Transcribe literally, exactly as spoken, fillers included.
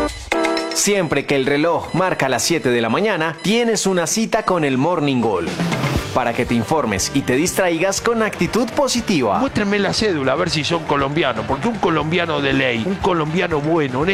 Siempre que el reloj marca las siete de la mañana, tienes una cita con el Morning Gol. Para que te informes y te distraigas con actitud positiva. Muéstrenme la cédula a ver si son colombianos, porque un colombiano de ley, un colombiano bueno,